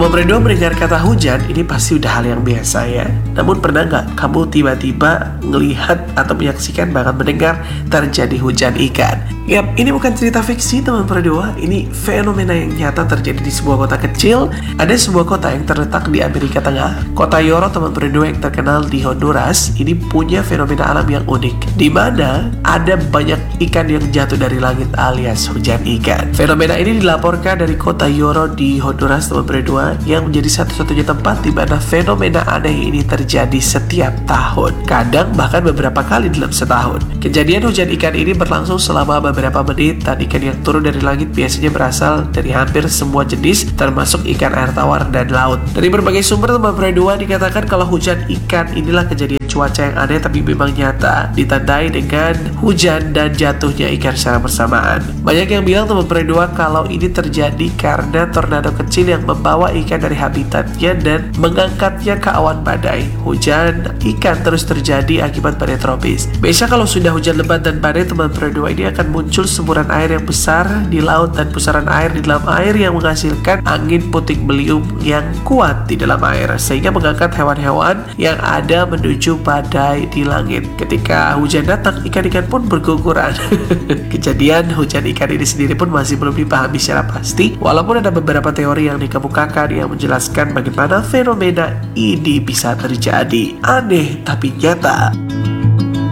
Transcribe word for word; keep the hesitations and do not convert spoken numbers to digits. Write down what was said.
Teman berdua mendengar kata hujan, ini pasti udah hal yang biasa ya. Namun pernah nggak kamu tiba-tiba ngelihat atau menyaksikan bahkan mendengar terjadi hujan ikan? Yap, ini bukan cerita fiksi teman berdua. Ini fenomena yang nyata terjadi di sebuah kota kecil. Ada sebuah kota yang terletak di Amerika Tengah. Kota Yoro teman berdua yang terkenal di Honduras ini punya fenomena alam yang unik, di mana ada banyak ikan yang jatuh dari langit alias hujan ikan. Fenomena ini dilaporkan dari kota Yoro di Honduras teman berdua, yang menjadi satu-satunya tempat di mana fenomena aneh ini terjadi setiap tahun, kadang bahkan beberapa kali dalam setahun. Kejadian hujan ikan ini berlangsung selama beberapa menit, dan ikan yang turun dari langit biasanya berasal dari hampir semua jenis, termasuk ikan air tawar dan laut. Dari berbagai sumber teman berdua dikatakan kalau hujan ikan inilah kejadian cuaca yang aneh tapi memang nyata, ditandai dengan hujan dan jatuhnya ikan secara bersamaan. Banyak yang bilang teman berdua kalau ini terjadi karena tornado kecil yang membawa ikan dari habitatnya dan mengangkatnya ke awan badai. Hujan ikan terus terjadi akibat badai tropis. Biasa kalau sudah hujan lebat dan badai teman berdua, ini akan muncul semburan air yang besar di laut dan pusaran air di dalam air yang menghasilkan angin puting beliung yang kuat di dalam air, sehingga mengangkat hewan-hewan yang ada menuju badai di langit. Ketika hujan datang, ikan-ikan pun berguguran. Kejadian hujan ikan ini sendiri pun masih belum dipahami secara pasti, walaupun ada beberapa teori yang dikemukakan yang menjelaskan bagaimana fenomena ini bisa terjadi. Aneh tapi nyata.